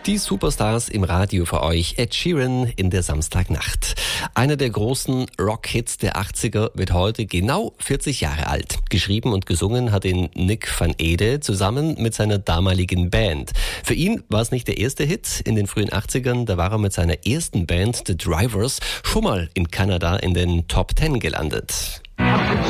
Die Superstars im Radio für euch. Ed Sheeran in der Samstagnacht. Einer der großen Rock-Hits der 80er wird heute genau 40 Jahre alt. Geschrieben und gesungen hat ihn Nick van Ede zusammen mit seiner damaligen Band. Für ihn war es nicht der erste Hit. In den frühen 80ern, da war er mit seiner ersten Band The Drivers schon mal in Kanada in den Top 10 gelandet.